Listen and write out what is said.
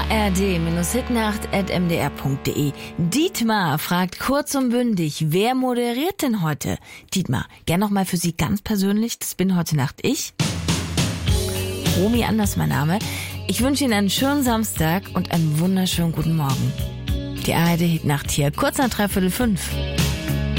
ard-hitnacht@mdr.de. Dietmar fragt kurz und bündig, wer moderiert denn heute? Dietmar, gern nochmal für Sie ganz persönlich, das bin heute Nacht ich. Romy Anders mein Name. Ich wünsche Ihnen einen schönen Samstag und einen wunderschönen guten Morgen. Die ARD Hitnacht hier, kurz nach 4:45.